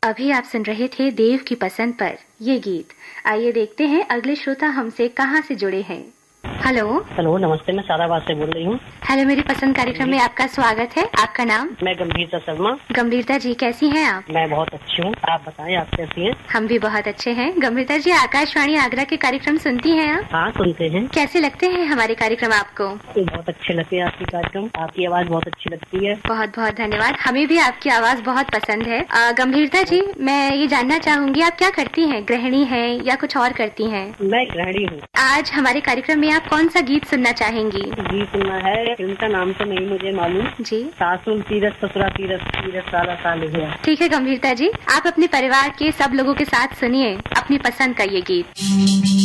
अभी आप सुन रहे थे देव की पसंद पर ये गीत। आइए देखते हैं अगले श्रोता हमसे कहां से जुड़े हैं। हेलो। हेलो, नमस्ते। मैं साराबाद से बोल रही हूँ। हेलो, मेरी पसंद कार्यक्रम में आपका स्वागत है। आपका नाम? मैं गंभीरता शर्मा। गंभीरता जी, कैसी हैं आप? मैं बहुत अच्छी हूँ, आप बताएं आप कैसी हैं? हम भी बहुत अच्छे हैं। गंभीरता जी, आकाशवाणी आगरा के कार्यक्रम सुनती हैं आप? हाँ, सुनते हैं। कैसे लगते हैं हमारे कार्यक्रम आपको? बहुत अच्छे लगते हैं आपके कार्यक्रम, आपकी आवाज बहुत अच्छी लगती है। बहुत बहुत धन्यवाद। हमें भी आपकी आवाज बहुत पसंद है। गंभीरता जी, मैं ये जानना चाहूंगी आप क्या करती हैं? गृहिणी हैं या कुछ और करती हैं? मैं गृहिणी हूँ। आज हमारे कार्यक्रम में आप कौन सा गीत सुनना चाहेंगी? गीत सुनना है, फिल्म का नाम तो नहीं मुझे मालूम जी। सासुर तीरथ ससुरा तीरथ तीरथ साला साल गया। ठीक है गंभीरता जी, आप अपने परिवार के सब लोगों के साथ सुनिए अपनी पसंद का ये गीत।